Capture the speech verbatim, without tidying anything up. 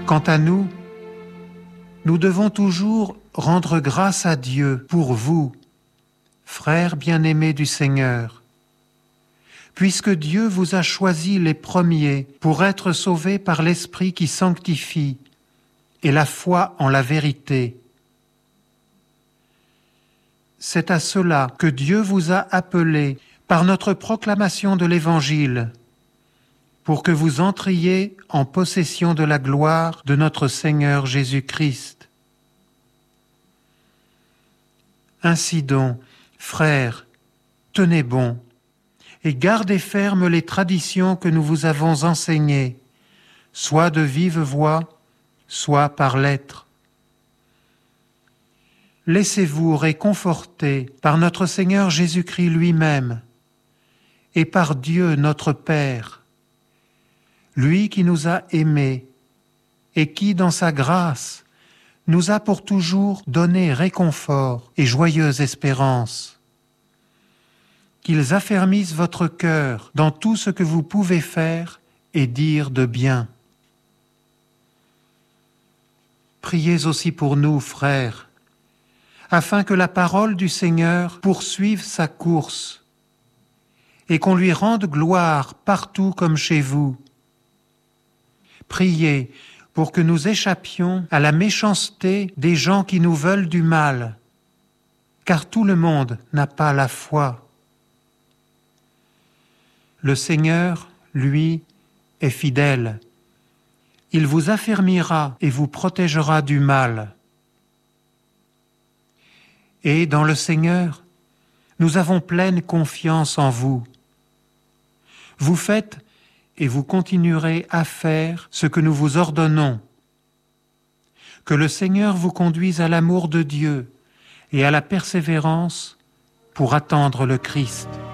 Quant à nous, nous devons toujours rendre grâce à Dieu pour vous, frères bien-aimés du Seigneur, puisque Dieu vous a choisis les premiers pour être sauvés par l'Esprit qui sanctifie et la foi en la vérité. C'est à cela que Dieu vous a appelés par notre proclamation de l'Évangile, pour que vous entriez en possession de la gloire de notre Seigneur Jésus-Christ. Ainsi donc, frères, tenez bon et gardez ferme les traditions que nous vous avons enseignées, soit de vive voix, soit par lettres. Laissez-vous réconforter par notre Seigneur Jésus-Christ lui-même et par Dieu notre Père, lui qui nous a aimés et qui, dans sa grâce, nous a pour toujours donné réconfort et joyeuse espérance. Qu'ils affermissent votre cœur dans tout ce que vous pouvez faire et dire de bien. Priez aussi pour nous, frères, afin que la parole du Seigneur poursuive sa course et qu'on lui rende gloire partout comme chez vous. Priez pour que nous échappions à la méchanceté des gens qui nous veulent du mal, car tout le monde n'a pas la foi. Le Seigneur, lui, est fidèle. Il vous affermira et vous protégera du mal. Et dans le Seigneur, nous avons pleine confiance en vous. Vous faites et vous continuerez à faire ce que nous vous ordonnons. Que le Seigneur vous conduise à l'amour de Dieu et à la persévérance pour attendre le Christ.